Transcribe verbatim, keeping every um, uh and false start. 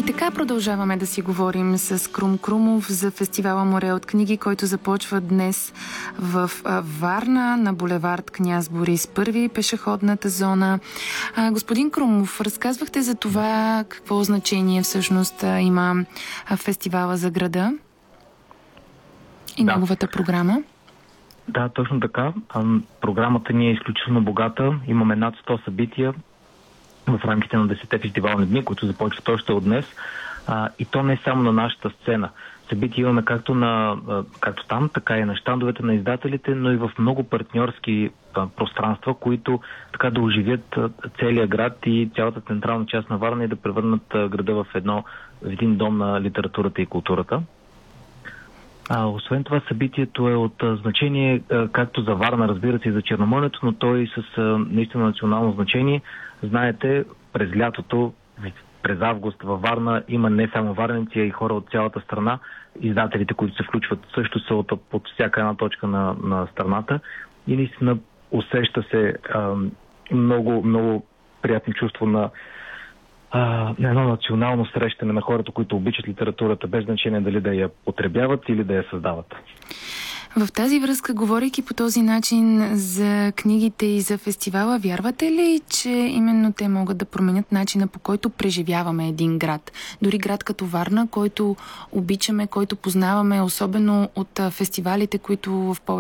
И така продължаваме да си говорим с Крум Крумов за фестивала Море от книги, който започва днес в Варна на булевард Княз Борис Първи, пешеходната зона. А, господин Крумов, разказвахте за това какво значение всъщност има фестивала за града и да. неговата програма. Да, точно така. Програмата ни е изключително богата. Имаме над сто събития в рамките на десетте фестивални дни, които започват още от днес. А, и то не само на нашата сцена. Събития имаме както, на, както там, така и на щандовете на издателите, но и в много партньорски а, пространства, които така да оживят а, целия град и цялата централна част на Варна и да превърнат а, града в, едно, в един дом на литературата и културата. А, освен това, събитието е от а, значение а, както за Варна, разбира се, и за Черноморието, но то и с а, наистина национално значение. Знаете, през лятото, през август във Варна има не само варненци, а и хора от цялата страна. Издателите, които се включват, също са от, от всяка една точка на, на страната. И наистина усеща се а, много, много приятно чувство на на едно национално срещане на хората, които обичат литературата, без значение дали да я потребяват или да я създават. В тази връзка, говорейки по този начин за книгите и за фестивала, вярвате ли, че именно те могат да променят начина, по който преживяваме един град? Дори град като Варна, който обичаме, който познаваме, особено от фестивалите, които в повече